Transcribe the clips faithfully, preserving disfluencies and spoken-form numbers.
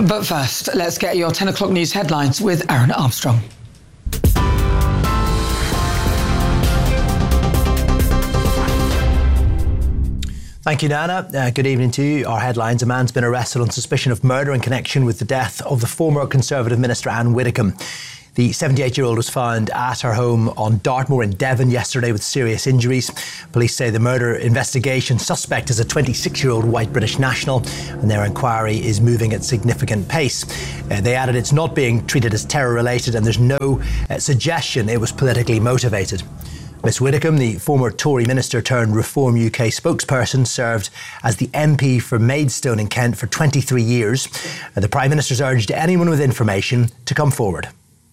But first, let's get your ten o'clock news headlines with Aaron Armstrong. Thank you, Nana. Uh, good evening to you. Our headlines: a man's been arrested on suspicion of murder in connection with the death of the former Conservative Minister Anne Widdecombe. The seventy-eight-year-old was found at her home on Dartmoor in Devon yesterday with serious injuries. Police say the murder investigation suspect is a twenty-six-year-old white British national, and their inquiry is moving at significant pace. Uh, they added it's not being treated as terror-related, and there's no uh, suggestion it was politically motivated. Miss Widdecombe, the former Tory minister turned Reform U K spokesperson, served as the M P for Maidstone in Kent for twenty-three years. Uh, the Prime Minister's urged anyone with information to come forward.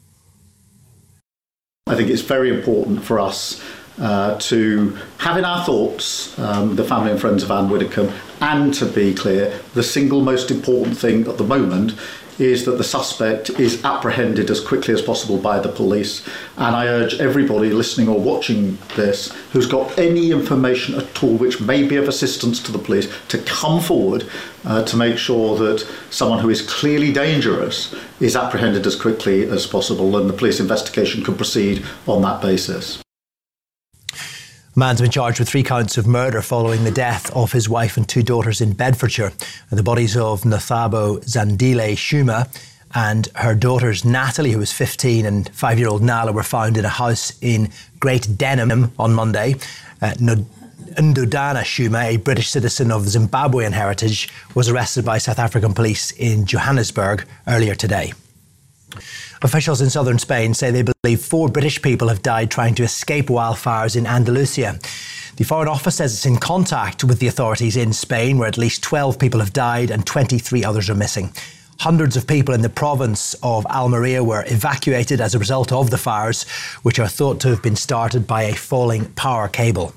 I think it's very important for us uh, to have in our thoughts um, the family and friends of Anne Widdecombe, and to be clear, the single most important thing at the moment is that the suspect is apprehended as quickly as possible by the police. And I urge everybody listening or watching this who's got any information at all which may be of assistance to the police to come forward uh, to make sure that someone who is clearly dangerous is apprehended as quickly as possible, and the police investigation can proceed on that basis. A man's been charged with three counts of murder following the death of his wife and two daughters in Bedfordshire. The bodies of Nathabo Zandile Shuma and her daughters Natalie, who was fifteen, and five-year-old Nala were found in a house in Great Denham on Monday. Uh, Ndodana Shuma, a British citizen of Zimbabwean heritage, was arrested by South African police in Johannesburg earlier today. Officials in southern Spain say they believe four British people have died trying to escape wildfires in Andalusia. The Foreign Office says it's in contact with the authorities in Spain, where at least twelve people have died and twenty-three others are missing. Hundreds of people in the province of Almeria were evacuated as a result of the fires, which are thought to have been started by a falling power cable.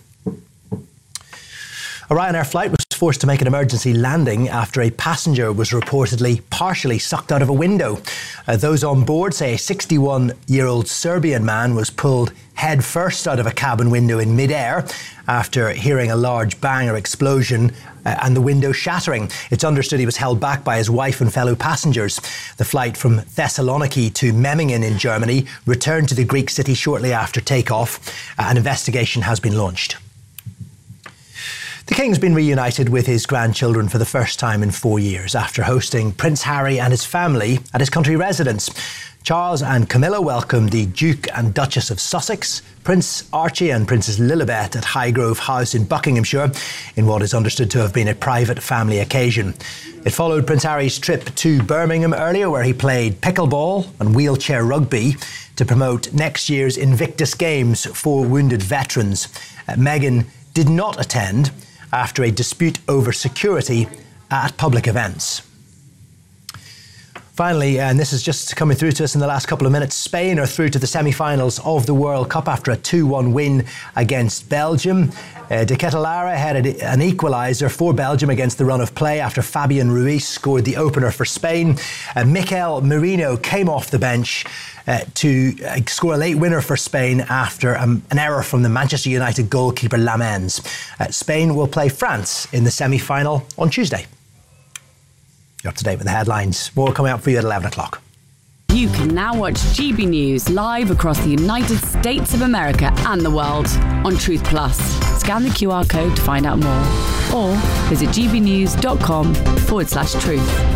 A Ryanair flight was forced to make an emergency landing after a passenger was reportedly partially sucked out of a window. Uh, those on board say a sixty-one-year-old Serbian man was pulled head first out of a cabin window in midair after hearing a large bang or explosion uh, and the window shattering. It's understood he was held back by his wife and fellow passengers. The flight from Thessaloniki to Memmingen in Germany returned to the Greek city shortly after takeoff. Uh, an investigation has been launched. The King's been reunited with his grandchildren for the first time in four years after hosting Prince Harry and his family at his country residence. Charles and Camilla welcomed the Duke and Duchess of Sussex, Prince Archie and Princess Lilibet at Highgrove House in Buckinghamshire, in what is understood to have been a private family occasion. It followed Prince Harry's trip to Birmingham earlier, where he played pickleball and wheelchair rugby to promote next year's Invictus Games for wounded veterans. Uh, Meghan did not attend after a dispute over security at public events. Finally, and this is just coming through to us in the last couple of minutes, Spain are through to the semi-finals of the World Cup after a two one win against Belgium. Uh, De Ketelaere had an equaliser for Belgium against the run of play after Fabian Ruiz scored the opener for Spain. Uh, Mikel Merino came off the bench uh, to uh, score a late winner for Spain after um, an error from the Manchester United goalkeeper Lamens. Uh, Spain will play France in the semi-final on Tuesday. You're up to date with the headlines. More coming up for you at eleven o'clock. You can now watch G B News live across the United States of America and the world on Truth Plus. Scan the Q R code to find out more, or visit gbnews.com forward slash truth.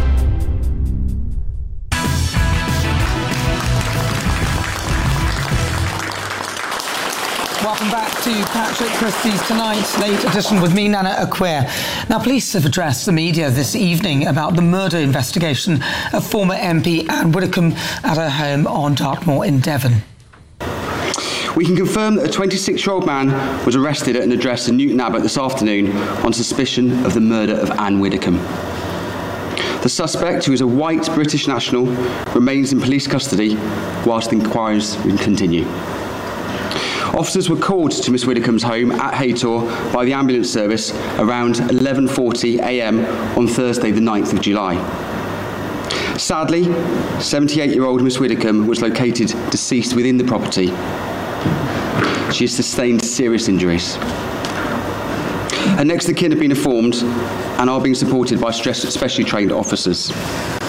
Welcome back to Patrick Christie's Tonight Late Edition with me, Nana Acquair. Now, police have addressed the media this evening about the murder investigation of former M P Anne Widdecombe at her home on Dartmoor in Devon. We can confirm that a twenty-six-year-old man was arrested at an address in Newton Abbot this afternoon on suspicion of the murder of Anne Widdecombe. The suspect, who is a white British national, remains in police custody whilst the inquiries continue. Officers were called to Miss Widdecombe's home at Haytor by the ambulance service around eleven forty a m on Thursday the ninth of July. Sadly, seventy-eight-year-old Miss Widdecombe was located deceased within the property. She has sustained serious injuries. Her next of kin have been informed and are being supported by specially trained officers.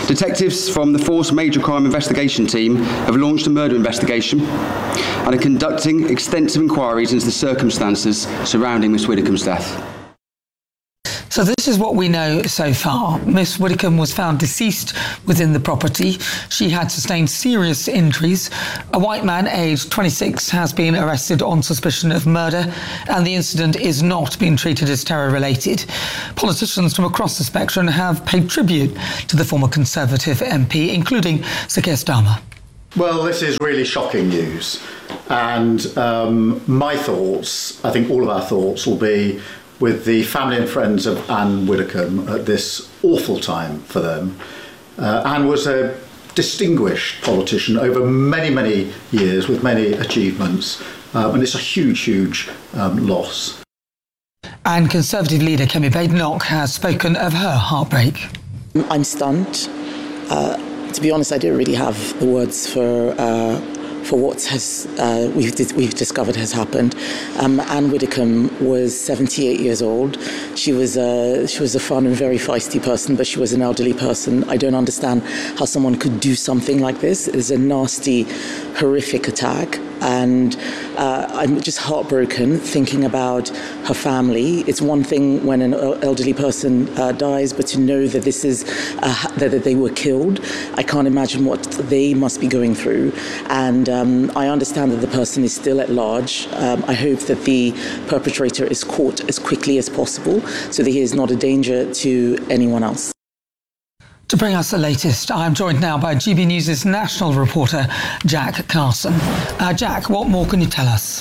Detectives from the Force Major Crime Investigation Team have launched a murder investigation and are conducting extensive inquiries into the circumstances surrounding Miss Widdicombe's death. So this is what we know so far. Miss Widdicombe was found deceased within the property. She had sustained serious injuries. A white man aged twenty-six has been arrested on suspicion of murder, and the incident is not being treated as terror-related. Politicians from across the spectrum have paid tribute to the former Conservative M P, including Sir Keir Starmer. Well, this is really shocking news. And um, my thoughts, I think all of our thoughts, will be with the family and friends of Anne Widdicombe at this awful time for them. Uh, Anne was a distinguished politician over many, many years with many achievements, uh, and it's a huge, huge um, loss. And Conservative leader Kemi Badenoch has spoken of her heartbreak. I'm stunned. Uh, to be honest, I don't really have the words for uh, for what has uh, we've, we've discovered has happened. Um, Anne Widdicombe was seventy-eight years old. She was a, she was a fun and very feisty person, but she was an elderly person. I don't understand how someone could do something like this. It's a nasty, horrific attack. And uh, I'm just heartbroken thinking about her family. It's one thing when an elderly person uh, dies, but to know that this is uh, that they were killed, I can't imagine what they must be going through. And um, I understand that the person is still at large. Um, I hope that the perpetrator is caught as quickly as possible so that he is not a danger to anyone else. To bring us the latest, I'm joined now by G B News' national reporter, Jack Carson. Uh, Jack, what more can you tell us?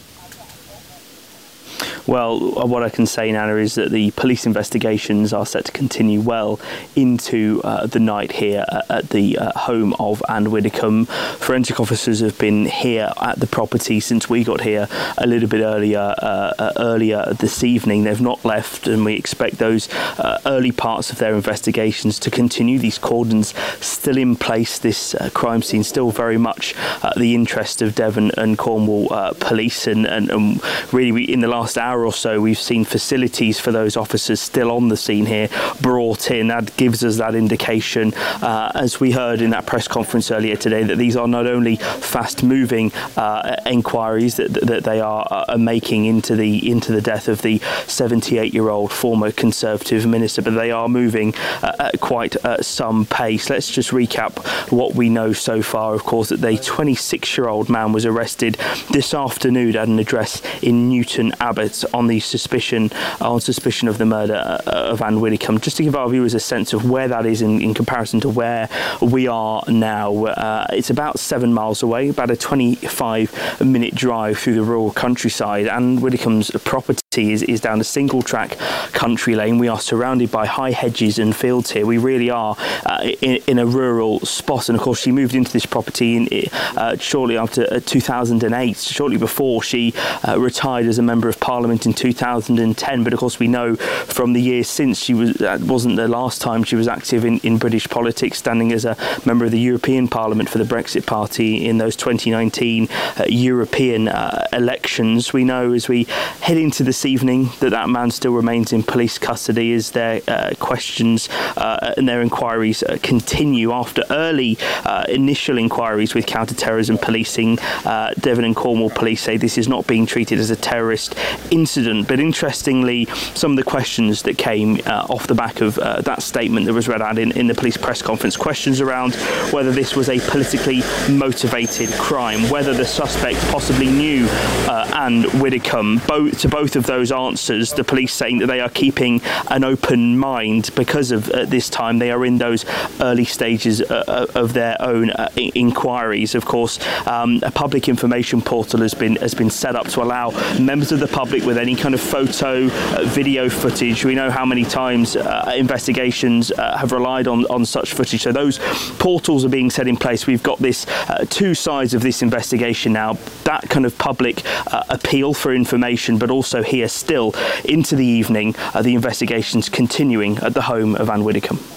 Well, what I can say, Nana, is that the police investigations are set to continue well into uh, the night here at the uh, home of Anne Widdicombe. Forensic officers have been here at the property since we got here a little bit earlier uh, earlier this evening. They've not left, and we expect those uh, early parts of their investigations to continue. These cordons still in place, this uh, crime scene still very much uh, the interest of Devon and Cornwall uh, police, and, and, and really we, in the last hour or so we've seen facilities for those officers still on the scene here brought in. That gives us that indication, uh, as we heard in that press conference earlier today, that these are not only fast moving uh, inquiries that, that they are uh, making into the into the death of the seventy-eight year old former Conservative minister, but they are moving uh, at quite uh, some pace. Let's just recap what we know so far. Of course, that the twenty-six year old man was arrested this afternoon at an address in Newton Abbot on the suspicion uh, on suspicion of the murder uh, of Anne Widdicombe. Just to give our viewers a sense of where that is in, in comparison to where we are now, uh, it's about seven miles away, about a twenty-five minute drive through the rural countryside. Anne Widdicombe's property is, is down a single track country lane. We are surrounded by high hedges and fields here. We really are uh, in, in a rural spot, and of course she moved into this property in, uh, shortly after uh, two thousand eight, shortly before she uh, retired as a Member of Parliament in two thousand ten. But of course we know from the years since, she was that wasn't the last time she was active in, in British politics, standing as a member of the European Parliament for the Brexit Party in those twenty nineteen uh, European uh, elections. We know as we head into this evening that that man still remains in police custody as their uh, questions uh, and their inquiries uh, continue. After early uh, initial inquiries with counter-terrorism policing, uh, Devon and Cornwall police say this is not being treated as a terrorist incident. But interestingly, some of the questions that came uh, off the back of uh, that statement that was read out in, in the police press conference, questions around whether this was a politically motivated crime, whether the suspect possibly knew uh, Anne Widdicombe. Both, to both of those answers, the police saying that they are keeping an open mind because of at this time they are in those early stages uh, of their own uh, inquiries. Of course, um, a public information portal has been has been set up to allow members of the public with any kind of photo, uh, video footage. We know how many times uh, investigations uh, have relied on, on such footage. So those portals are being set in place. We've got this uh, two sides of this investigation now. That kind of public uh, appeal for information, but also here still into the evening, uh, the investigations continuing at the home of Anne Widdicombe.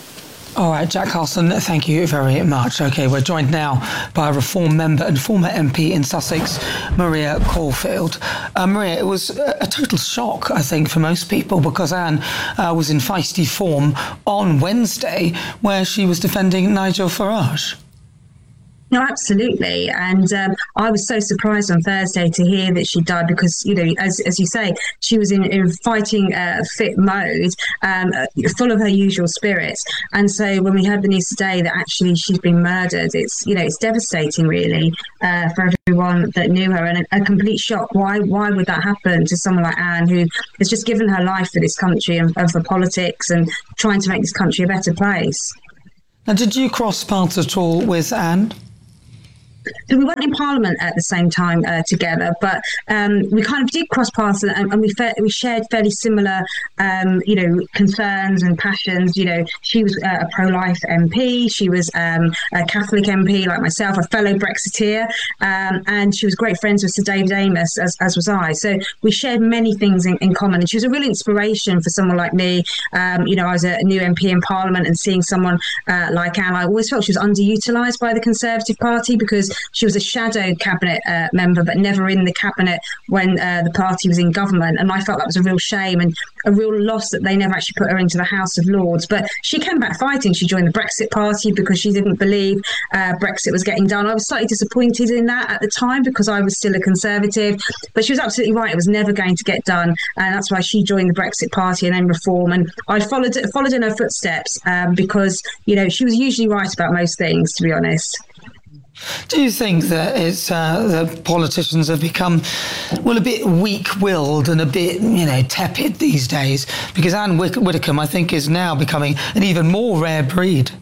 All right, Jack Carlson, thank you very much. OK, we're joined now by a Reform member and former M P in Sussex, Maria Caulfield. Uh, Maria, it was a total shock, I think, for most people, because Anne uh, was in feisty form on Wednesday, where she was defending Nigel Farage. No, absolutely. And um, I was so surprised on Thursday to hear that she died because, you know, as as you say, she was in, in fighting uh, fit mode, um, full of her usual spirits. And so when we heard the news today that actually she's been murdered, it's, you know, it's devastating, really, uh, for everyone that knew her, and a, a complete shock. Why why would that happen to someone like Anne, who has just given her life for this country and, and for politics and trying to make this country a better place? Now, did you cross paths at all with Anne? So we weren't in Parliament at the same time uh, together, but um, we kind of did cross paths, and, and we fe- we shared fairly similar, um, you know, concerns and passions. You know, she was uh, a pro-life M P, she was um, a Catholic M P like myself, a fellow Brexiteer, um, and she was great friends with Sir David Amess, as, as was I. So we shared many things in, in common, and she was a real inspiration for someone like me. Um, you know, I was a new M P in Parliament, and seeing someone uh, like Anne, I always felt she was underutilised by the Conservative Party because she was a shadow cabinet uh, member, but never in the cabinet when uh, the party was in government. And I felt that was a real shame and a real loss that they never actually put her into the House of Lords. But she came back fighting. She joined the Brexit Party because she didn't believe uh, Brexit was getting done. I was slightly disappointed in that at the time because I was still a Conservative. But she was absolutely right. It was never going to get done. And that's why she joined the Brexit Party and then Reform. And I followed followed in her footsteps um, because, you know, she was usually right about most things, to be honest. Do you think that it's uh, the politicians have become, well, a bit weak-willed and a bit, you know, tepid these days? Because Anne Widdecombe, I think, is now becoming an even more rare breed.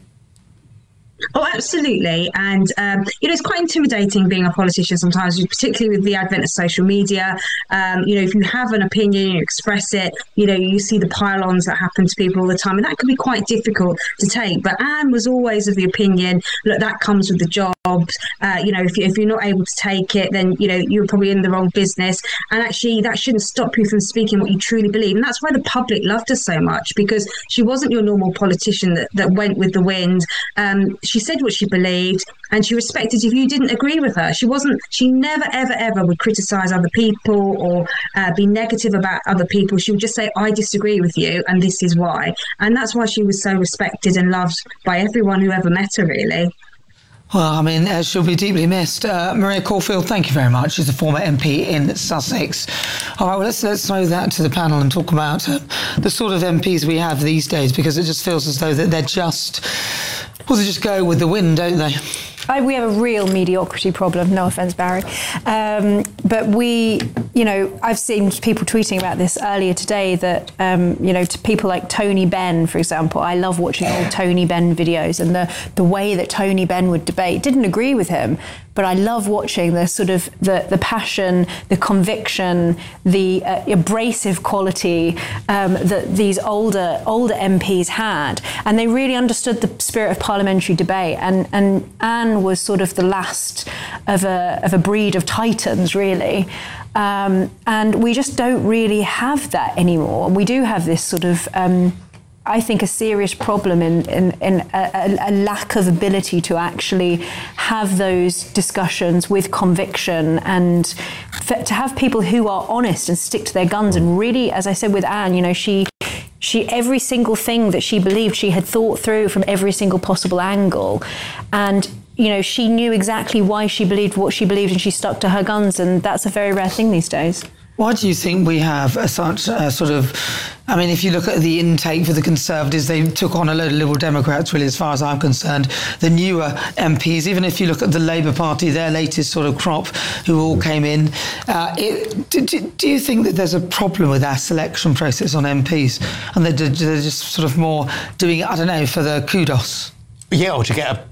Oh, absolutely. And, um, you know, it's quite intimidating being a politician sometimes, particularly with the advent of social media. Um, you know, if you have an opinion, you express it, you know, you see the pile-ons that happen to people all the time, and that can be quite difficult to take. But Anne was always of the opinion, look, that comes with the job. Uh, you know, if, you, if you're not able to take it, then, you know, you're probably in the wrong business. And actually, that shouldn't stop you from speaking what you truly believe. And that's why the public loved her so much, because she wasn't your normal politician that, that went with the wind. Um, she said what she believed, and she respected if you didn't agree with her. She wasn't, she never, ever, ever would criticise other people or uh, be negative about other people. She would just say, I disagree with you, and this is why. And that's why she was so respected and loved by everyone who ever met her, really. Well, I mean, uh, she'll be deeply missed. Uh, Maria Caulfield, thank you very much. She's a former M P in Sussex. All right, well, let's, let's throw that to the panel and talk about uh, the sort of M Ps we have these days, because it just feels as though that they're just, well, they just go with the wind, don't they? I, we have a real mediocrity problem, no offence, Barry. Um, but we, you know, I've seen people tweeting about this earlier today that, um, you know, to people like Tony Benn, for example, I love watching old Tony Benn videos, and the, the way that Tony Benn would debate, didn't agree with him, but I love watching the sort of the, the passion, the conviction, the uh, abrasive quality um, that these older older M Ps had, and they really understood the spirit of parliamentary debate. And and Anne was sort of the last of a of a breed of titans, really. Um, and we just don't really have that anymore. We do have this sort of. Um, I think a serious problem in, in, in a, a lack of ability to actually have those discussions with conviction, and f- to have people who are honest and stick to their guns. And really, as I said with Anne, you know, she she every single thing that she believed, she had thought through from every single possible angle. And you know, she knew exactly why she believed what she believed, and she stuck to her guns. And that's a very rare thing these days. Why do you think we have a such a sort of, I mean, if you look at the intake for the Conservatives, they took on a load of Liberal Democrats, really, as far as I'm concerned. The newer M Ps, even if you look at the Labour Party, their latest sort of crop, who all came in. Uh, it, do, do you think that there's a problem with our selection process on M Ps? And they're, they're just sort of more doing it, I don't know, for the kudos? Yeah, or to get a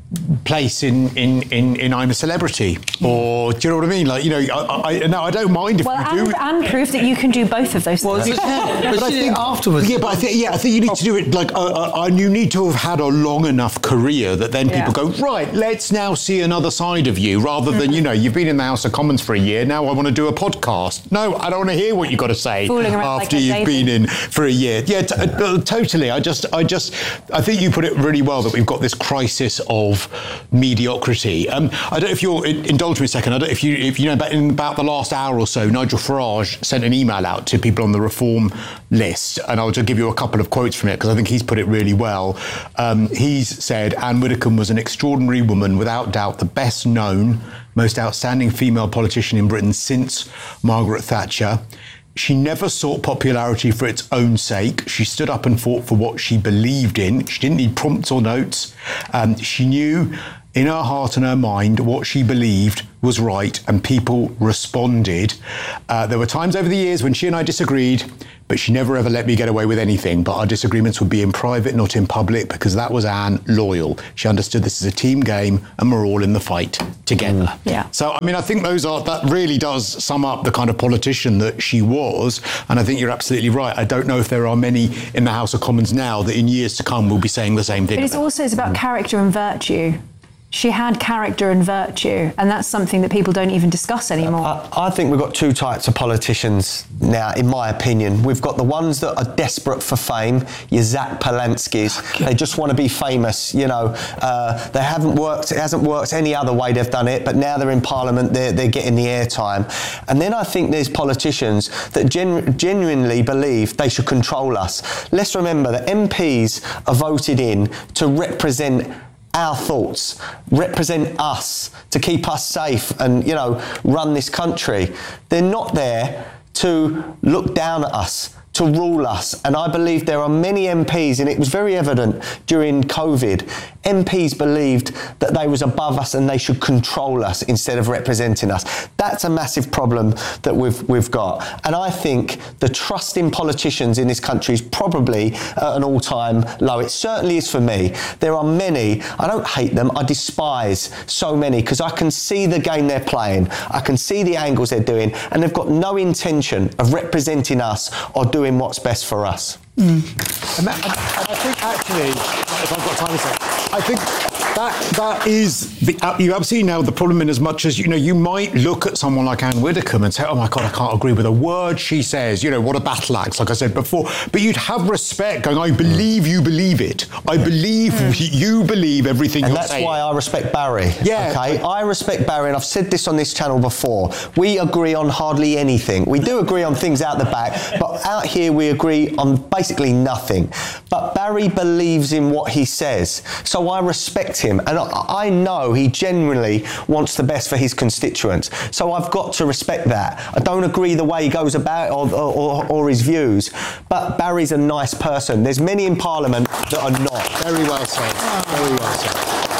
place in, in, in, in I'm a Celebrity, or do you know what I mean? Like, you know, I, I, no, I don't mind if well, you and, do. and prove that you can do both of those well, things. Yeah, but I think afterwards. Yeah, but I think yeah, I think you need to do it like, uh, uh, you need to have had a long enough career that then people Yeah. go, right, let's now see another side of you, rather than you know, you've been in the House of Commons for a year, now I want to do a podcast. No, I don't want to hear what you've got to say Fooling around after like a you've David. been in for a year. Yeah, t- uh, totally. I just, I just, I think you put it really well that we've got this crisis of mediocrity. Um, I don't know if you'll indulge me a second. I don't know if you, if you know, about in about the last hour or so, Nigel Farage sent an email out to people on the Reform list, and I'll just give you a couple of quotes from it because I think he's put it really well. Um, he's said Anne Widdecombe was an extraordinary woman, without doubt the best known, most outstanding female politician in Britain since Margaret Thatcher. She never sought popularity for its own sake. She stood up and fought for what she believed in. She didn't need prompts or notes. Um, she knew in her heart and her mind what she believed was right, and people responded. Uh, there were times over the years when she and I disagreed, but she never ever let me get away with anything. But our disagreements would be in private, not in public, because that was Anne loyal. She understood this is a team game and we're all in the fight together. Yeah. So, I mean, I think those are, that really does sum up the kind of politician that she was. And I think you're absolutely right. I don't know if there are many in the House of Commons now that in years to come will be saying the same thing. But it's also it's about character and virtue. She had character and virtue, and that's something that people don't even discuss anymore. I, I think we've got two types of politicians now, in my opinion. We've got the ones that are desperate for fame, your Zach Polanskis. They just want to be famous, you know. Uh, they haven't worked, it hasn't worked any other way they've done it, but now they're in Parliament, they're, they're getting the airtime. And then I think there's politicians that genu- genuinely believe they should control us. Let's remember that M Ps are voted in to represent our thoughts, represent us, to keep us safe and, you know, run this country. They're not there to look down at us, to rule us. And I believe there are many M Ps, and it was very evident during COVID, M Ps believed that they was above us and they should control us instead of representing us. That's a massive problem that we've we've got. And I think the trust in politicians in this country is probably at an all-time low. It certainly is for me. There are many, I don't hate them, I despise so many, because I can see the game they're playing, I can see the angles they're doing, and they've got no intention of representing us or doing what's best for us. Mm. And, that, and I think actually, if I've got time to say, I think that that is the uh, you absolutely nailed the problem, in as much as, you know, you might look at someone like Anne Widdecombe and say, oh my God, I can't agree with a word she says, you know, what a battle axe, like I said before, but you'd have respect going, I believe you believe it. I believe mm. you believe everything and you're that's saying. why I respect Barry. Yeah. Okay, I respect Barry, and I've said this on this channel before. We agree on hardly anything. We do agree on things out the back, but out here we agree on basically nothing. But Barry believes in what he says, so I respect him, and I, I know he genuinely wants the best for his constituents. So I've got to respect that. I don't agree the way he goes about it or, or, or his views, but Barry's a nice person. There's many in Parliament that are not. Very well said. Very well said.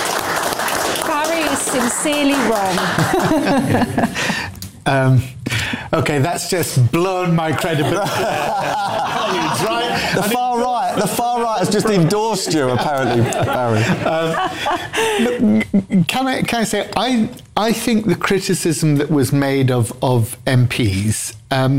Barry is sincerely wrong. um, okay, that's just blown my credibility. Right? The far right, the far right has just endorsed you, apparently, Barry. Um, look, can I can I say I I think the criticism that was made of of M Ps. Um,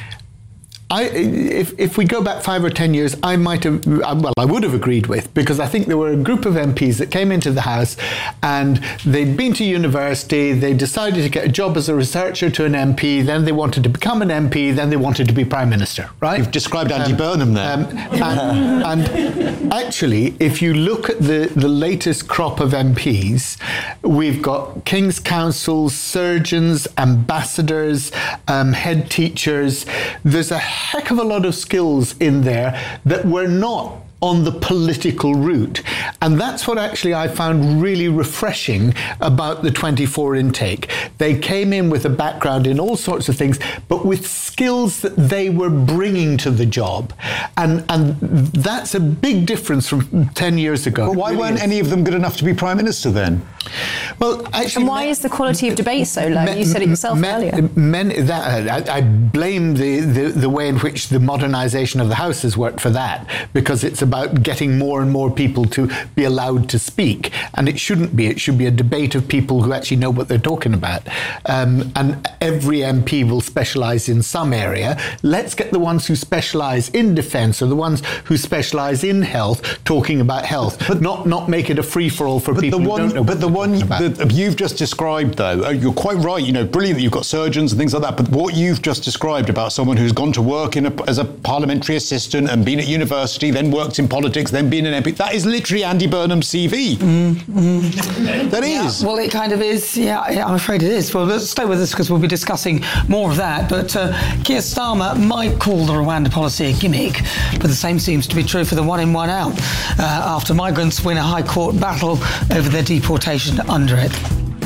I, if, if we go back five or ten years, I might have, well, I would have agreed with, because I think there were a group of M Ps that came into the House and they'd been to university, they decided to get a job as a researcher to an M P, then they wanted to become an M P, then they wanted to be Prime Minister, right? You've described Andy um, Burnham there. Um, and, and actually, if you look at the, the latest crop of M Ps, we've got King's Counsels, surgeons, ambassadors, um, head teachers. There's a heck of a lot of skills in there that were not on the political route. And that's what actually I found really refreshing about the twenty-four intake. They came in with a background in all sorts of things, but with skills that they were bringing to the job. And and that's a big difference from ten years ago. But why really weren't is. any of them good enough to be Prime Minister then? Well, actually, and why is the quality of debate so low? You said it yourself men, earlier. Men, that, I, I blame the, the, the way in which the modernisation of the House has worked for that, because it's about getting more and more people to be allowed to speak, and it shouldn't be. It should be a debate of people who actually know what they're talking about. Um, and every M P will specialise in some area. Let's get the ones who specialise in defence or the ones who specialise in health talking about health, but not not make it a free for all for but people the who one, don't know. But the one that you've just described, though, you're quite right. You know, brilliant that you've got surgeons and things like that. But what you've just described about someone who's gone to work in a, as a parliamentary assistant and been at university, then worked in politics, then been an M P, that is literally Andy Burnham's C V. Mm, mm. That yeah, is. Well, it kind of is. Yeah, yeah, I'm afraid it is. Well, let's stay with us because we'll be discussing more of that. But uh, Keir Starmer might call the Rwanda policy a gimmick, but the same seems to be true for the one in, one out, uh, after migrants win a High Court battle over their deportation under it.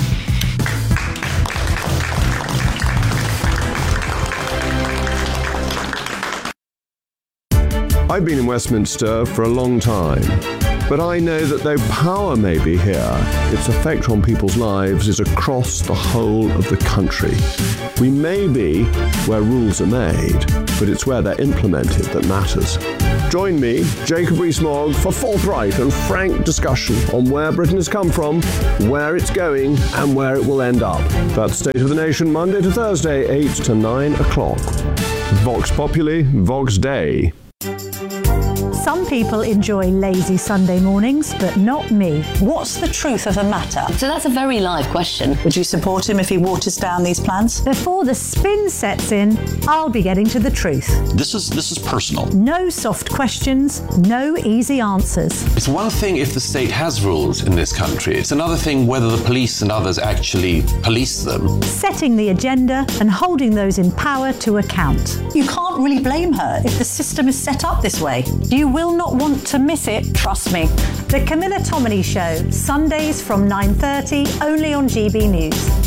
I've been in Westminster for a long time, but I know that though power may be here, its effect on people's lives is across the whole of the country. We may be where rules are made, but it's where they're implemented that matters. Join me, Jacob Rees-Mogg, for forthright and frank discussion on where Britain has come from, where it's going, and where it will end up. That's State of the Nation, Monday to Thursday, eight to nine o'clock. Vox Populi, Vox Dei. Some people enjoy lazy Sunday mornings, but not me. What's the truth of the matter? So that's a very live question. Would you support him if he waters down these plans? Before the spin sets in, I'll be getting to the truth. This is this is personal. No soft questions, no easy answers. It's one thing if the state has rules in this country. It's another thing whether the police and others actually police them. Setting the agenda and holding those in power to account. You can't really blame her if the system is set up this way. You will not want to miss it, trust me. The Camilla Tominey Show, Sundays from nine thirty, only on G B News.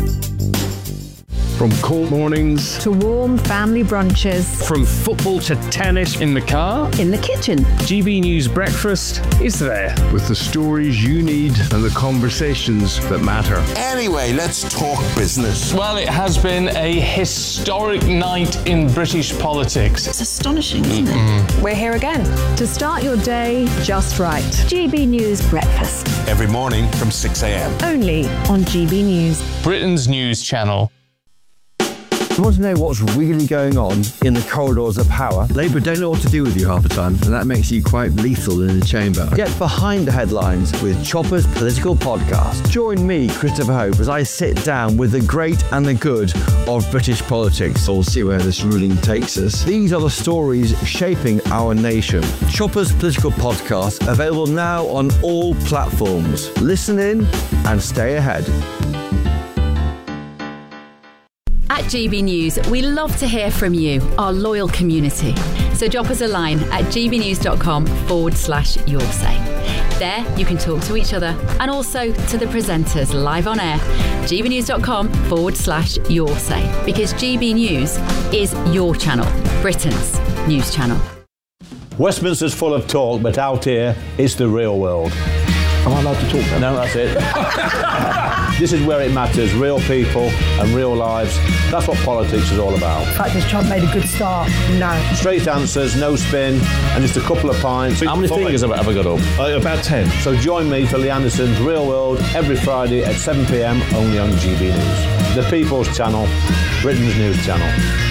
From cold mornings to warm family brunches. From football to tennis in the car. In the kitchen. G B News Breakfast is there. With the stories you need and the conversations that matter. Anyway, let's talk business. Well, it has been a historic night in British politics. It's astonishing, isn't it? We're here again to start your day just right. G B News Breakfast. Every morning from six a.m. Only on G B News. Britain's news channel. You want to know what's really going on in the corridors of power? Labour don't know what to do with you half the time, and that makes you quite lethal in the chamber. Get behind the headlines with Chopper's Political Podcast. Join me, Christopher Hope, as I sit down with the great and the good of British politics. We'll see where this ruling takes us. These are the stories shaping our nation. Chopper's Political Podcast, available now on all platforms. Listen in and stay ahead. At G B News, we love to hear from you, our loyal community. So drop us a line at gbnews.com forward slash your say. There, you can talk to each other and also to the presenters live on air. gbnews.com forward slash your say. Because G B News is your channel, Britain's news channel. Westminster's full of talk, but out here, it's the real world. Am I allowed to talk then? No, that's it. This is where it matters, real people and real lives. That's what politics is all about. In fact, has Trump made a good start? No. Straight answers, no spin, and just a couple of pints. How many fingers have I ever got up? Uh, about ten. So join me for Lee Anderson's Real World every Friday at seven p.m. only on G B News. The People's Channel, Britain's news channel.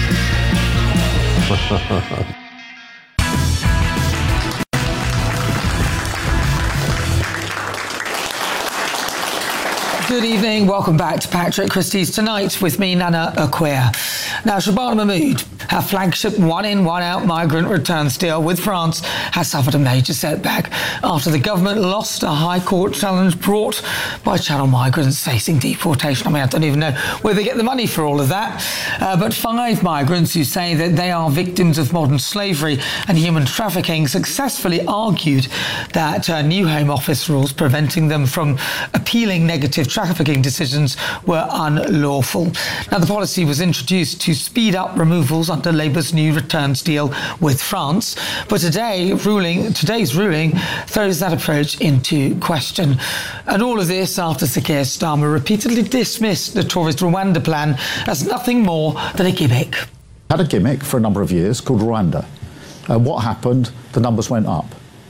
Good evening, welcome back to Patrick Christie's Tonight with me, Nana Acquia. Now, Shabana Mahmood, her flagship one-in, one-out migrant returns deal with France has suffered a major setback after the government lost a High Court challenge brought by channel migrants facing deportation. I mean, I don't even know where they get the money for all of that. Uh, but five migrants who say that they are victims of modern slavery and human trafficking successfully argued that uh, new Home Office rules preventing them from appealing negative trafficking decisions were unlawful. Now, the policy was introduced to speed up removals under Labour's new returns deal with France. But today, ruling, today's ruling throws that approach into question. And all of this after Sir Keir Starmer repeatedly dismissed the Tories' Rwanda plan as nothing more than a gimmick. Had a gimmick for a number of years called Rwanda. And what happened? The numbers went up.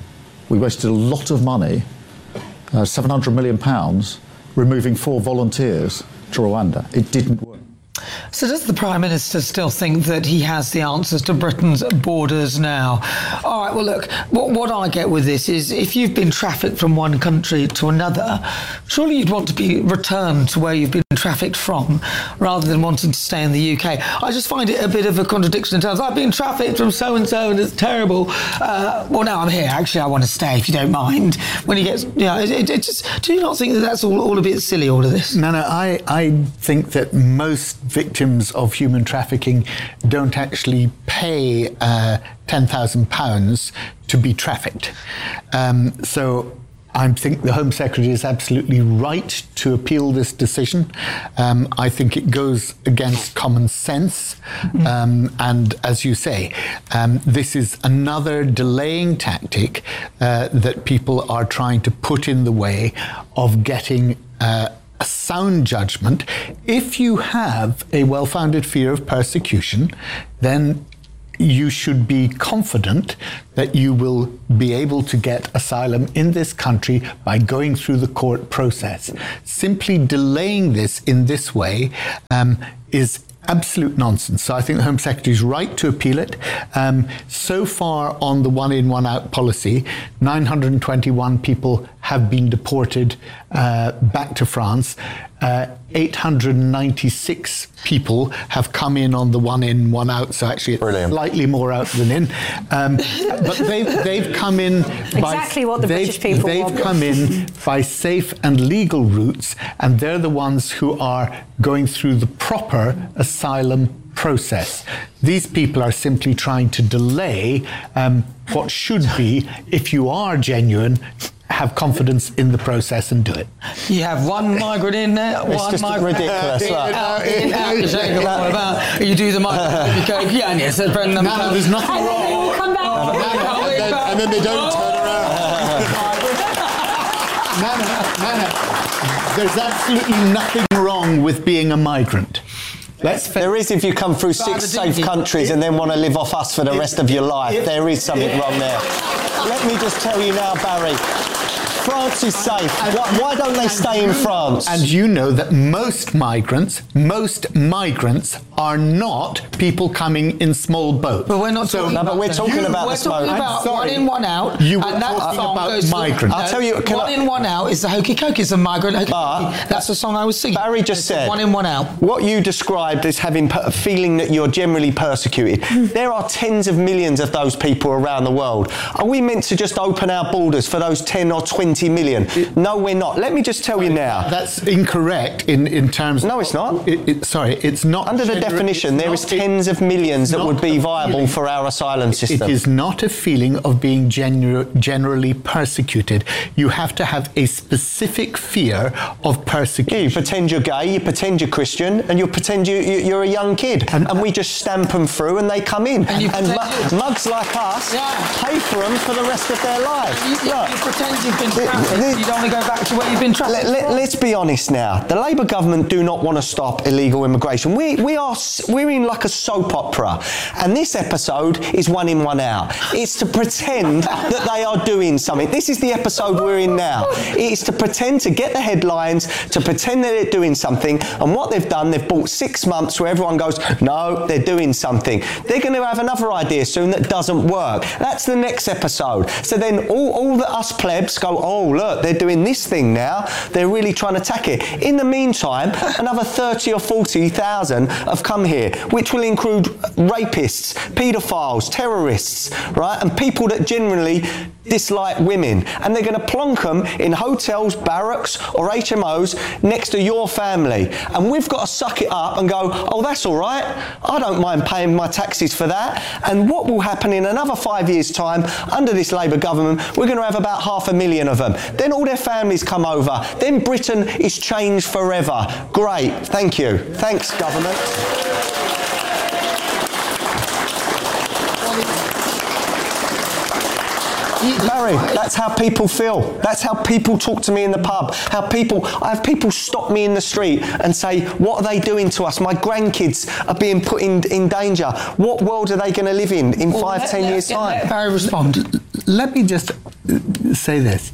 We wasted a lot of money, uh, seven hundred million pounds, removing four volunteers to Rwanda. It didn't work. So does the Prime Minister still think that he has the answers to Britain's borders now? All right, well, look, what, what I get with this is if you've been trafficked from one country to another, surely you'd want to be returned to where you've been trafficked from rather than wanting to stay in the U K. I just find it a bit of a contradiction in terms of, I've been trafficked from so-and-so and it's terrible. Uh, well, now I'm here. Actually, I want to stay, if you don't mind. When he gets, you know, it, it, it just, do you not think that that's all, all a bit silly, all of this? No, no, I, I think that most victims of human trafficking don't actually pay uh, ten thousand pounds to be trafficked. Um, so I think the Home Secretary is absolutely right to appeal this decision. Um, I think it goes against common sense. Um, and as you say, um, this is another delaying tactic uh, that people are trying to put in the way of getting uh, a sound judgment. If you have a well-founded fear of persecution, then you should be confident that you will be able to get asylum in this country by going through the court process. Simply delaying this in this way um, is absolute nonsense. So I think the Home Secretary is right to appeal it. Um, so far on the one in, one out policy, nine hundred twenty-one people have been deported uh, back to France. Uh, eight hundred ninety-six people have come in on the one in, one out, so actually it's Brilliant. slightly more out than in. Um, but they've, they've come in by... Exactly what the British people They've want. come in by safe and legal routes, and they're the ones who are going through the proper asylum process. These people are simply trying to delay um, what should be, if you are genuine, have confidence in the process and do it. You have one migrant in there, it's one just migrant ridiculous. in, out, in, out. You're saying about, about you do the migrant, you go, yeah, and yes, bring them. No, there's nothing and wrong. Then they all come back. No, no, no, and, then, and then they don't turn around. no, no, no, no. There's absolutely nothing wrong with being a migrant. Let's there is if you come through six safe countries and then want to live off us for the rest of your life. There is something wrong there. Let me just tell you now, Barry, France is safe. Why, why don't they stay in France? And you know that most migrants, most migrants are not people coming in small boats. But we're not so, talking no, about but we're talking you, about we're the smoke. talking about one in, one out. You were and that talking song about goes migrants. To, I'll tell you, one I, in, one out is the Hokey Cokey. It's a migrant Hokey Cokey. That's the song I was singing. Barry just it's said one in, one out. What you described as having a feeling that you're generally persecuted. There are tens of millions of those people around the world. Are we meant to just open our borders for those ten or twenty million? It, no, we're not. Let me just tell you now. That's incorrect in, in terms of... No, it's not. It, it, sorry, it's not... Under the definition, there is tens of millions that would be viable for our asylum system. It is not a feeling of being genu- generally persecuted. You have to have a specific fear of persecution. Yeah, you pretend you're gay, you pretend you're Christian, and you pretend you, you, you're a young kid. And, and we just stamp them through and they come in. And, and mu- mugs like us yeah. pay for them for the rest of their lives. You, you, you pretend you've been trafficked, you don't want to go back to where you've been trafficked. Let, let, let's be honest now. The Labour government do not want to stop illegal immigration. We, we are, we're in like a soap opera. And this episode is one in, one out. It's to pretend that they are doing something. This is the episode we're in now. It is to pretend to get the headlines, to pretend that they're doing something. And what they've done, they've bought six months where everyone goes, no, they're doing something. They're going to have another idea soon that doesn't work. That's the next episode. So then all, all the us plebs go, oh, look, they're doing this thing now. They're really trying to attack it. In the meantime, another thirty or forty thousand have come here, which will include rapists, paedophiles, terrorists, right? And people that generally dislike women. And they're going to plonk them in hotels, barracks or H M Os next to your family. And we've got to suck it up and go, oh, that's all right. I don't mind paying my taxes for that. And what will happen in another five years' time under this Labour government, we're going to have about half a million of them. Then all their families come over. Then Britain is changed forever. Great. Thank you. Thanks, government. Barry, that's how people feel. That's how people talk to me in the pub. How people, I have people stop me in the street and say, what are they doing to us? My grandkids are being put in, in danger. What world are they going to live in in Well, five, let- ten let- years' let- time? let Barry respond. Let me just say this.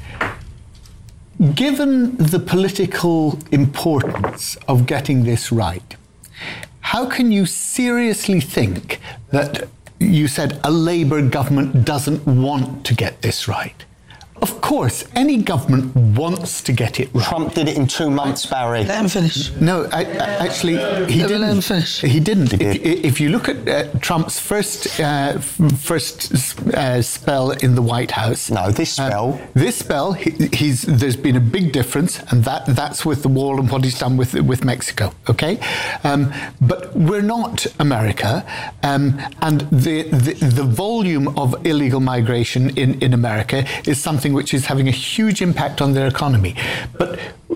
Given the political importance of getting this right, how can you seriously think that you said a Labour government doesn't want to get this right? Of course, any government wants to get it right. Trump did it in two months, Barry. Let him finish. No, I, I, actually, he Let didn't. him finish. He didn't. He if, did. if you look at uh, Trump's first uh, f- first uh, spell in the White House, no, this spell, uh, this spell, he, he's there's been a big difference, and that that's with the wall and what he's done with with Mexico. Okay, um, but we're not America, um, and the, the the volume of illegal migration in in America is something which is having a huge impact on their economy. But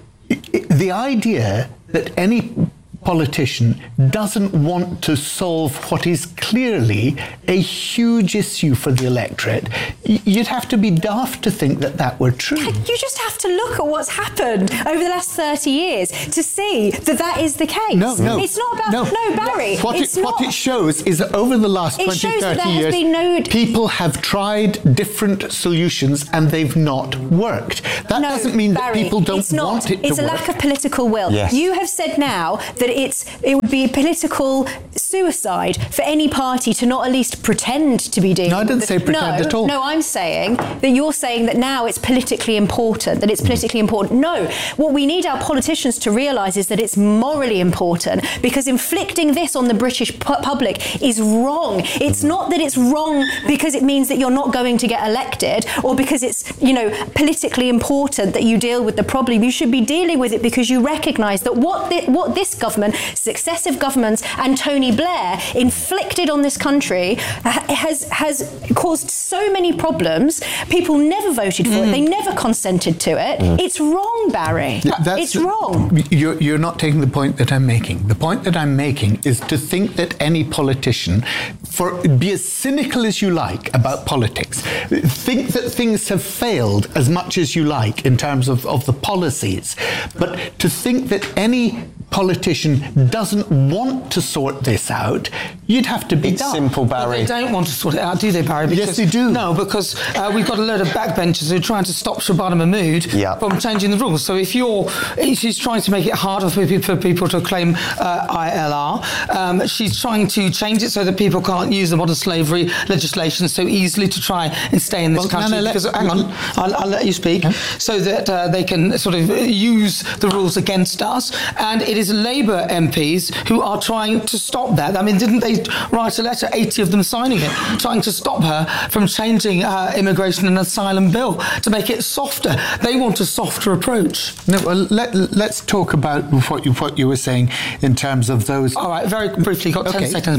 the idea that any politician doesn't want to solve what is clearly a huge issue for the electorate, you'd have to be daft to think that that were true. You just have to look at what's happened over the last thirty years to see that that is the case. No, no. It's not about... No, Barry, What, it's it, not... what it shows is that over the last It twenty, shows that thirty there has years, been no- people have tried different solutions and they've not worked. That No, doesn't mean Barry, that people don't it's not. want it to It's a work. lack of political will. Yes. You have said now that it's it would be political suicide for any party to not at least pretend to be doing. No, I didn't the- say pretend no, at all. No, I'm saying that you're saying that now it's politically important. That it's politically important. No, what we need our politicians to realise is that it's morally important, because inflicting this on the British pu- public is wrong. It's not that it's wrong because it means that you're not going to get elected, or because it's, you know, politically important that you deal with the problem. You should be dealing with it because you recognise that what thi- what this government, successive governments, and Tony Blair inflicted on this country ha- has has caused so many problems. People never voted for it. They never consented to it. Mm. It's wrong, Barry. That's- it's wrong. You're, you're not taking the point that I'm making. The point that I'm making is to think that any politician, for be as cynical as you like about politics, think that things have failed as much as you like in terms of, of the policies, but to think that any politician doesn't want to sort this out, you'd have to be It's dumb. simple, But they don't want to sort it out, do they, Barry? Because, Yes, they do. No, because uh, we've got a load of backbenchers who are trying to stop Shabana Mahmood Yeah. from changing the rules. So if you're, she's trying to make it harder for people, for people to claim uh, I L R. Um, she's trying to change it so that people can't use the modern slavery legislation so easily to try and stay in this Well, country. Nana, let- because, hang on, I'll, I'll let you speak. So that uh, they can sort of use the rules against us. And it is Labour M Ps who are trying to stop that. I mean, didn't they write a letter, eighty of them signing it, trying to stop her from changing her immigration and asylum bill to make it softer? They want a softer approach. No, well, let, let's talk about what you, what you were saying in terms of those... All right, very briefly, got ten Okay. seconds.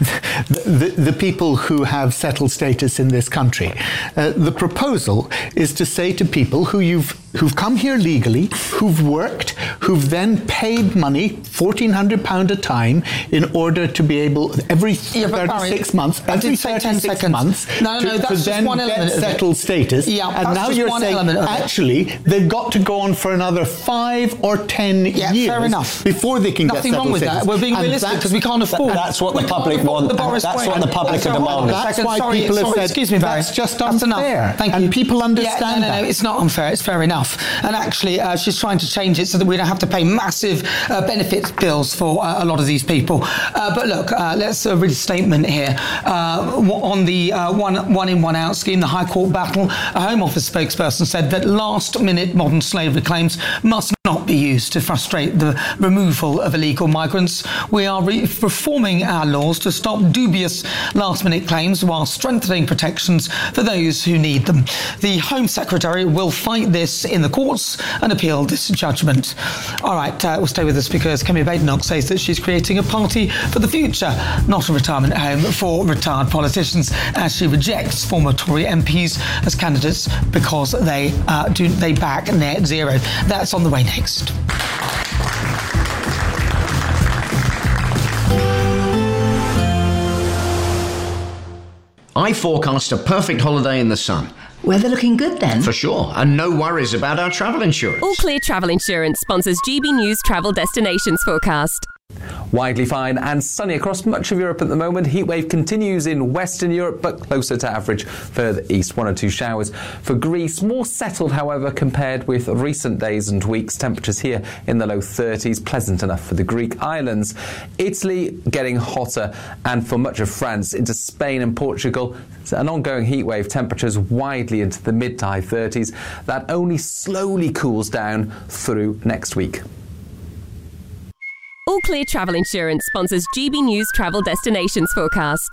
the, the people who have settled status in this country. Uh, the proposal is to say to people who you've who've come here legally, who've worked, who've then paid money, fourteen hundred pounds a time, in order to be able, every Yeah, but thirty-six Barry, months, I every did say ten thirty-six seconds. months, No, no, to, no, that's to just then one get element of it. settled status. Yeah, and that's now just you're one saying, element of it. actually, they've got to go on for another five or ten Yeah, years fair enough. before they can Nothing get wrong settled with that. status. We're being And realistic that's- because we can't afford. That's what the we can't public afford want. The Boris That's way. what the public are Sorry, hold on a demanding. That's second. why Sorry, people have sorry, said, excuse me, Barry. that's just That's enough. unfair. Thank And you. people Yeah, understand no, no, no, that. it's not unfair. It's fair enough. And actually, uh, she's trying to change it so that we don't have to pay massive uh, benefits bills for uh, a lot of these people. Uh, but look, uh, let's uh, read a statement here. Uh, on the uh, one, one in, one out scheme, the High Court battle, a Home Office spokesperson said that last-minute modern slavery claims must not be used to frustrate the removal of illegal migrants. We are re- reforming our laws to stop dubious last-minute claims while strengthening protections for those who need them. The Home Secretary will fight this in the courts and appeal this judgment. All right, uh, we'll stay with us because Kemi Badenoch says that she's creating a party for the future, not a retirement home for retired politicians, as she rejects former Tory M Ps as candidates because they uh, do they back net zero. That's on the way next. I forecast a perfect holiday in the sun. Weather looking good then? For sure, and no worries about our travel insurance. All Clear Travel Insurance sponsors G B News Travel Destinations Forecast. Widely fine and sunny across much of Europe at the moment. Heatwave continues in Western Europe, but closer to average further east. One or two showers for Greece. More settled, however, compared with recent days and weeks. Temperatures here in the low thirties. Pleasant enough for the Greek islands. Italy getting hotter, and for much of France into Spain and Portugal, an ongoing heatwave. Temperatures widely into the mid to high thirties. That only slowly cools down through next week. All Clear Travel Insurance sponsors G B News Travel Destinations Forecast.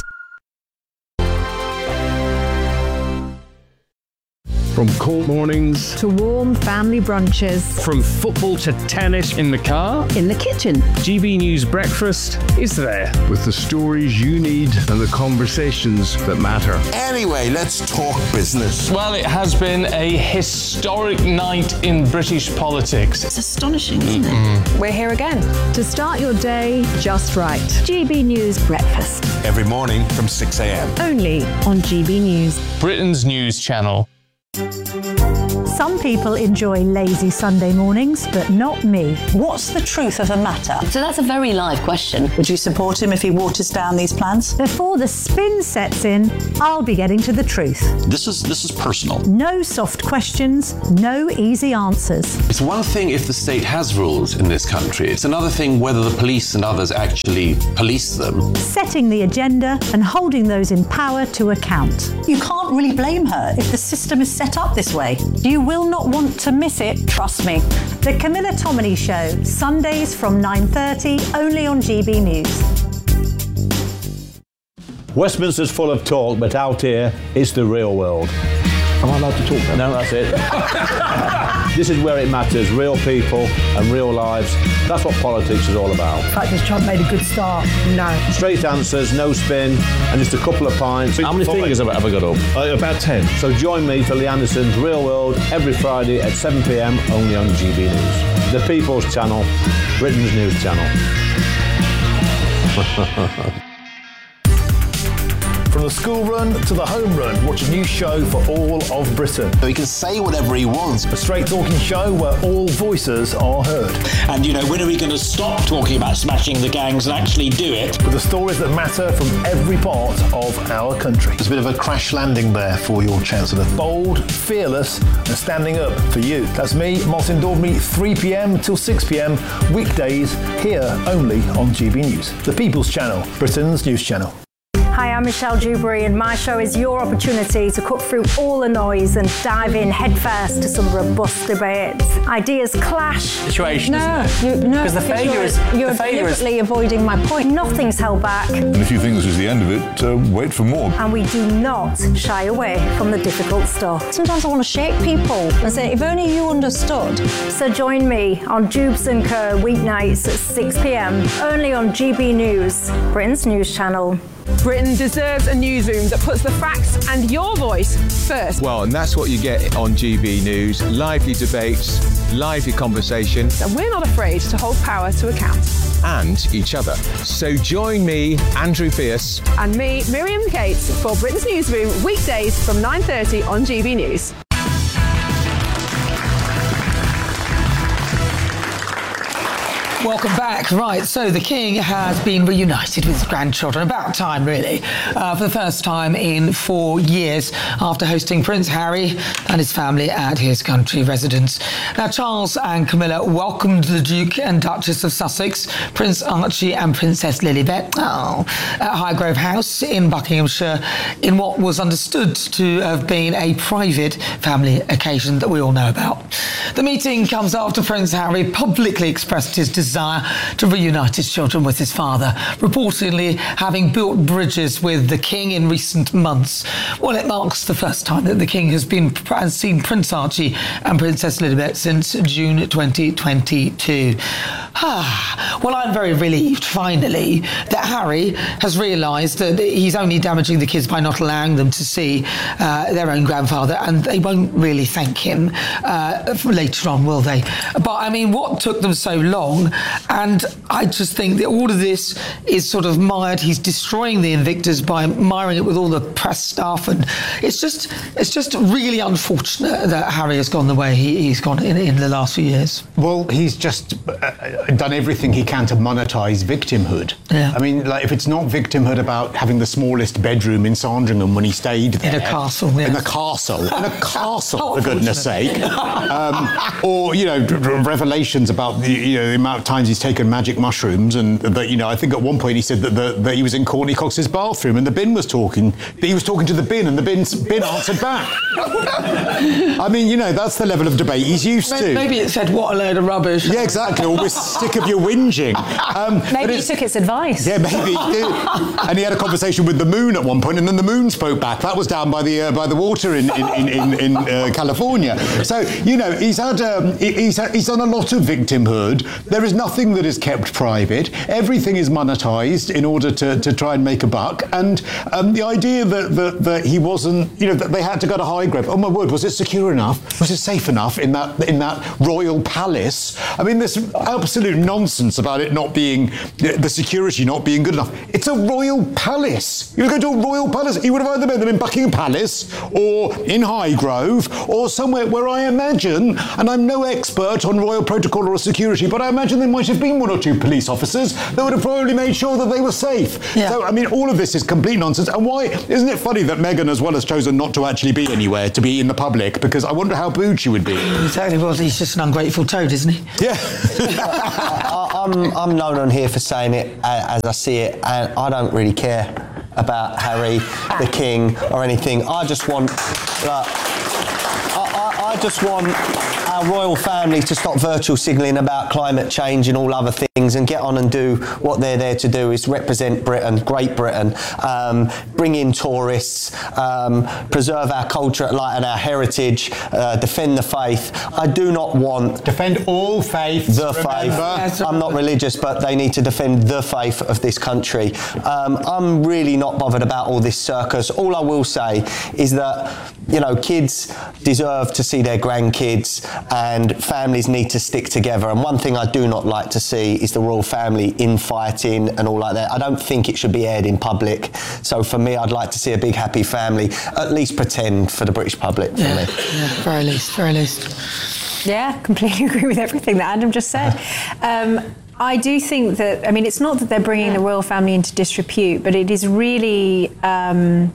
From cold mornings to warm family brunches, from football to tennis in the car, in the kitchen, G B News Breakfast is there with the stories you need and the conversations that matter. Anyway, let's talk business. Well, it has been a historic night in British politics. It's astonishing, isn't it? We're here again to start your day just right. G B News Breakfast. Every morning from six a.m. Only on G B News. Britain's news channel. Some people enjoy lazy Sunday mornings, but not me. What's the truth of the matter? So that's a very live question. Would you support him if he waters down these plans? Before the spin sets in, I'll be getting to the truth. This is this is personal. No soft questions, no easy answers. It's one thing if the state has rules in this country. It's another thing whether the police and others actually police them. Setting the agenda and holding those in power to account. You can't really blame her if the system is set up this way. You will not want to miss it, trust me. The Camilla Tominey Show, Sundays from nine thirty, only on G B News. Westminster's full of talk, but out here, it's the real world. Am I allowed to talk then? No, that's it. This is where it matters, real people and real lives. That's what politics is all about. In fact, has Trump made a good start? No. Straight answers, no spin, and just a couple of pints. How many fingers have I ever got up? Uh, about ten. So join me for Lee Anderson's Real World every Friday at seven p.m. only on G B News. The People's Channel, Britain's news channel. From the school run to the home run, watch a new show for all of Britain. He can say whatever he wants. A straight talking show where all voices are heard. And, you know, when are we going to stop talking about smashing the gangs and actually do it? With the stories that matter from every part of our country. There's a bit of a crash landing there for your Chancellor. Bold, fearless and standing up for you. That's me, Martin Daubney, three p.m. till six p.m. weekdays here only on G B News. The People's Channel, Britain's news channel. Hi, I'm Michelle Dewberry, and my show is your opportunity to cut through all the noise and dive in headfirst to some robust debates. Ideas clash. Situation, no, isn't it? You, no, because the failure you're, is you're the failure deliberately is... avoiding my point. Nothing's held back. And if you think this is the end of it, uh, wait for more. And we do not shy away from the difficult stuff. Sometimes I want to shake people and say, if only you understood. So join me on Dubes and Co weeknights at six p.m. only on G B News, Britain's news channel. Britain deserves a newsroom that puts the facts and your voice first. Well, and that's what you get on G B News. Lively debates, lively conversation. And we're not afraid to hold power to account. And each other. So join me, Andrew Pierce. And me, Miriam Cates, for Britain's Newsroom, weekdays from nine thirty on G B News. Welcome back. Right, so the King has been reunited with his grandchildren. About time, really. Uh, for the first time in four years after hosting Prince Harry and his family at his country residence. Now, Charles and Camilla welcomed the Duke and Duchess of Sussex, Prince Archie and Princess Lilibet, oh, at Highgrove House in Buckinghamshire in what was understood to have been a private family occasion that we all know about. The meeting comes after Prince Harry publicly expressed his desire to reunite his children with his father, reportedly having built bridges with the King in recent months. Well, it marks the first time that the King has been has seen Prince Archie and Princess Lilibet since June twenty twenty-two. Ah, well, I'm very relieved, finally, that Harry has realised that he's only damaging the kids by not allowing them to see uh, their own grandfather, and they won't really thank him uh, later on, will they? But, I mean, what took them so long? And I just think that all of this is sort of mired. He's destroying the Invictus by miring it with all the press stuff, and it's just it's just really unfortunate that Harry has gone the way he, he's gone in, in the last few years. Well, he's just uh, done everything he can to monetize victimhood. Yeah. I mean, like, if it's not victimhood about having the smallest bedroom in Sandringham when he stayed there. In a castle, yes. In a castle. In a castle, for goodness sake. Um, or, you know, revelations about the, you know, the amount of times he's taken magic mushrooms, and that, you know, I think at one point he said that, the, that he was in Courtney Cox's bathroom and the bin was talking. He was talking to the bin and the bin, bin answered back. I mean, you know, that's the level of debate he's used maybe, to. Maybe it said, what a load of rubbish. Yeah, exactly. Or we're sick of your whinging. Um, maybe he took its advice. Yeah, maybe he did. And he had a conversation with the moon at one point, and then the moon spoke back. That was down by the uh, by the water in in in, in, in uh, California. So, you know, he's had um, he's had, he's done a lot of victimhood. There is nothing that is kept private. Everything is monetized in order to, to try and make a buck. And um, the idea that, that that he wasn't, you know, that they had to go to Highgrove. Oh my word, was it secure enough? Was it safe enough in that in that royal palace? I mean, there's absolute nonsense about it not being, the security not being good enough. It's a royal palace. You would go to a royal palace. He would have either been in Buckingham Palace or in Highgrove or somewhere where I imagine, and I'm no expert on royal protocol or security, but I imagine there might have been one or two police officers that would have probably made sure that they were safe. Yeah. So, I mean, all of this is complete nonsense. And why, isn't it funny that Meghan as well has chosen not to actually be anywhere, to be in the public? Because I wonder how booed she would be. Exactly. Well, he's just an ungrateful toad, isn't he? Yeah. I, I'm, I'm known on here for saying it as I see it, and I don't really care about Harry, the King, or anything. I just want, like, I, I, I just want our royal family to stop virtual signalling about climate change and all other things and get on and do what they're there to do, is represent Britain, Great Britain, um, bring in tourists, um, preserve our culture like, and our heritage, uh, defend the faith. I do not want... Defend all faiths. The faith. I'm not religious, but they need to defend the faith of this country. Um, I'm really not bothered about all this circus. All I will say is that, you know, kids deserve to see their grandkids, and families need to stick together. And one thing I do not like to see is the royal family infighting and all like that. I don't think it should be aired in public. So for me, I'd like to see a big happy family, at least pretend for the British public. For yeah, me. yeah, very least, very least. Yeah, completely agree with everything that Adam just said. Um, I do think that, I mean, it's not that they're bringing the royal family into disrepute, but it is really... Um,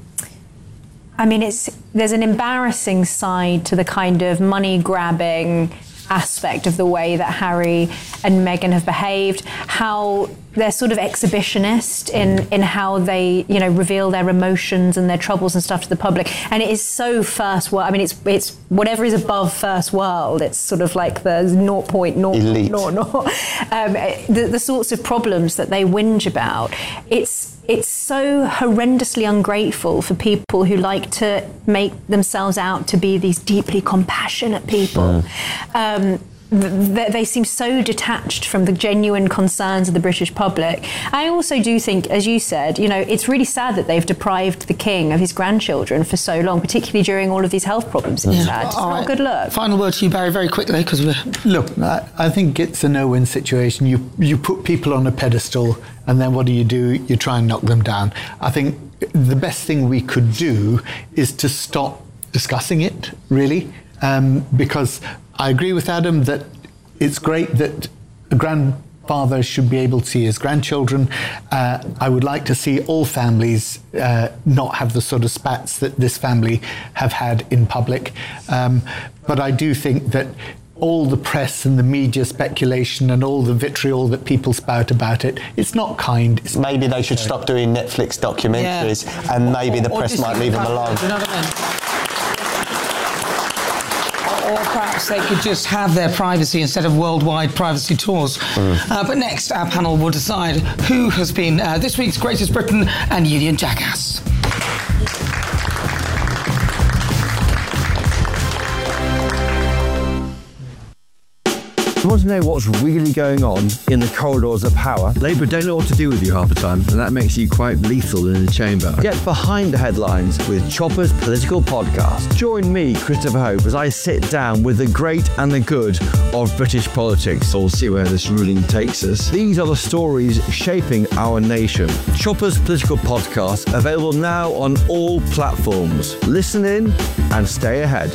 I mean, it's there's an embarrassing side to the kind of money-grabbing aspect of the way that Harry and Meghan have behaved, how they're sort of exhibitionist in, in how they, you know, reveal their emotions and their troubles and stuff to the public. And it is so first world. I mean, it's it's whatever is above first world. It's sort of like the zero point zero zero zero. Um, the, the sorts of problems that they whinge about. It's It's so horrendously ungrateful for people who like to make themselves out to be these deeply compassionate people. Mm. Um, th- they seem so detached from the genuine concerns of the British public. I also do think, as you said, you know, it's really sad that they've deprived the King of his grandchildren for so long, particularly during all of these health problems that he's had. It's All not right. a good look. Final word to you, Barry, very quickly, because we're... Look, I, I think it's a no-win situation. You you put people on a pedestal, and then what do you do? You try and knock them down. I think the best thing we could do is to stop discussing it, really, um, because I agree with Adam that it's great that a grandfather should be able to see his grandchildren. Uh, I would like to see all families uh, not have the sort of spats that this family have had in public. Um, but I do think that all the press and the media speculation and all the vitriol that people spout about it, it's not kind. It's maybe they should stop doing Netflix documentaries, yeah. and maybe the or, or press might leave them alone. You know what I mean? Or perhaps they could just have their privacy instead of worldwide privacy tours. Mm. Uh, but next, our panel will decide who has been uh, this week's Greatest Britain and Union Jackass. You want to know what's really going on in the corridors of power? Labour don't know what to do with you half the time, and that makes you quite lethal in the chamber. Get behind the headlines with Chopper's Political Podcast. Join me, Christopher Hope, as I sit down with the great and the good of British politics. We'll see where this ruling takes us. These are the stories shaping our nation. Chopper's Political Podcast, available now on all platforms. Listen in and stay ahead.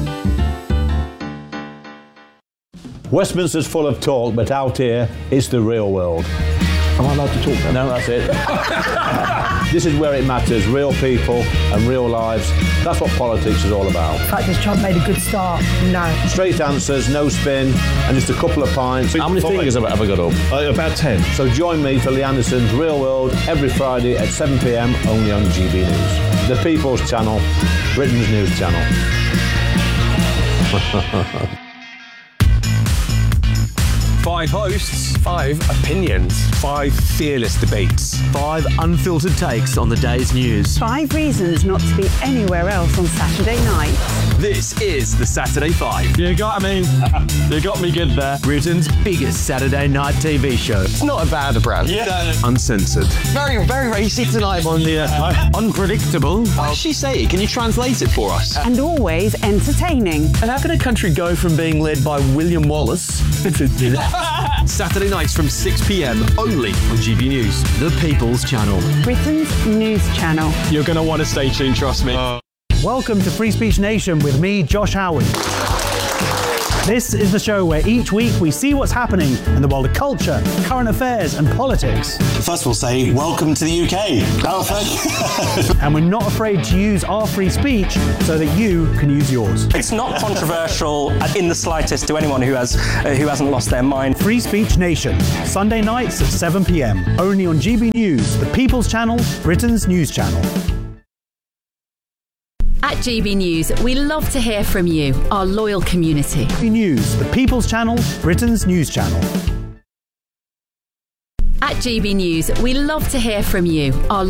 Westminster's full of talk, but out here, it's the real world. Am I allowed to talk now? No, that's it. This is where it matters, real people and real lives. That's what politics is all about. The fact is Trump made a good start, no. Straight answers, no spin, and just a couple of pints. How many fingers have I ever got up? Uh, about ten. So join me for Lee Anderson's Real World every Friday at seven p.m. only on G B News. The People's Channel, Britain's news channel. Five hosts, five opinions, five fearless debates, five unfiltered takes on the day's news. Five reasons not to be anywhere else on Saturday night. This is the Saturday Five. You got, I mean, you got me good there. Britain's biggest Saturday night T V show. It's not a bad brand. Yeah. Uncensored. Very, very racy tonight on the uh, unpredictable. What did she say? Can you translate it for us? And always entertaining. And how can a country go from being led by William Wallace to Saturday nights from six p.m. only on G B News, the People's Channel. Britain's news channel. You're going to want to stay tuned, trust me. Uh. Welcome to Free Speech Nation with me, Josh Howard. This is the show where each week we see what's happening in the world of culture, current affairs and politics. First we'll say, welcome to the U K. And we're not afraid to use our free speech so that you can use yours. It's not controversial in the slightest to anyone who has uh, who hasn't lost their mind. Free Speech Nation, Sunday nights at seven p.m. only on G B News, the People's Channel, Britain's news channel. At G B News, we love to hear from you, our loyal community. G B News, the People's Channel, Britain's news channel. At G B News, we love to hear from you, our